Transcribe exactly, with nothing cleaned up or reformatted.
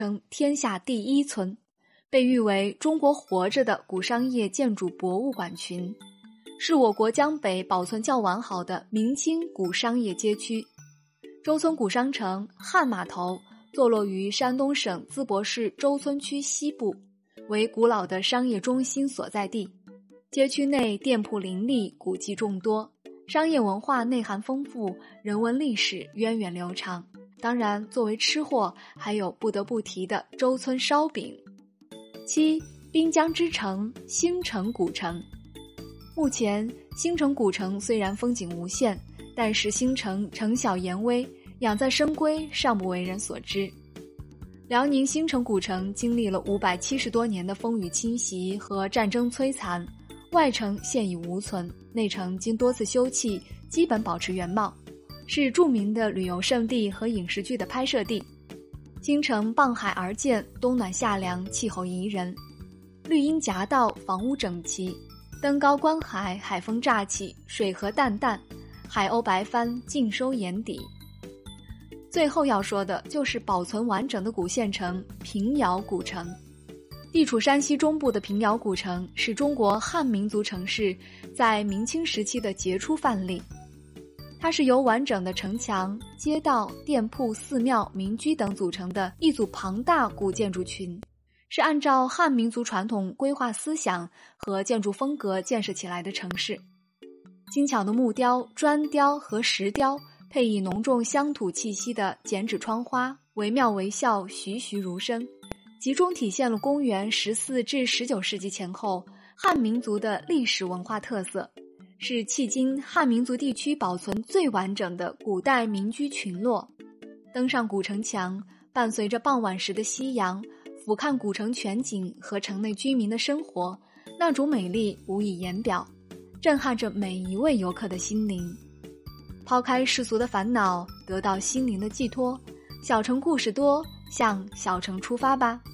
城天下第一村，被誉为中国活着的古商业建筑博物馆群，是我国江北保存较完好的明清古商业街区。周村古商城汉码头坐落于山东省淄博市周村区西部，为古老的商业中心所在地。街区内店铺林立，古迹众多，商业文化内涵丰富，人文历史源远流长。当然，作为吃货，还有不得不提的周村烧饼。七、滨江之城兴城古城。目前，兴城古城虽然风景无限，但是兴城城小岩微，养在深闺尚不为人所知。辽宁兴城古城经历了五百七十多年的风雨侵袭和战争摧残，外城现已无存，内城经多次修葺，基本保持原貌，是著名的旅游胜地和影视剧的拍摄地。兴城傍海而建，冬暖夏凉，气候宜人，绿荫夹道，房屋整齐，登高观海，海风乍起，水河淡淡，海鸥白帆尽收眼底。最后要说的就是保存完整的古县城平遥古城。地处山西中部的平遥古城是中国汉民族城市在明清时期的杰出范例。它是由完整的城墙、街道、店铺、寺庙、民居等组成的一组庞大古建筑群，是按照汉民族传统规划思想和建筑风格建设起来的城市。精巧的木雕、砖雕和石雕配以浓重乡土气息的剪纸窗花，惟妙惟肖，栩栩如生，集中体现了公元十四至十九世纪前后汉民族的历史文化特色，是迄今汉民族地区保存最完整的古代民居群落。登上古城墙，伴随着傍晚时的夕阳，俯瞰古城全景和城内居民的生活，那种美丽无以言表，震撼着每一位游客的心灵。抛开世俗的烦恼，得到心灵的寄托，小城故事多，向小城出发吧。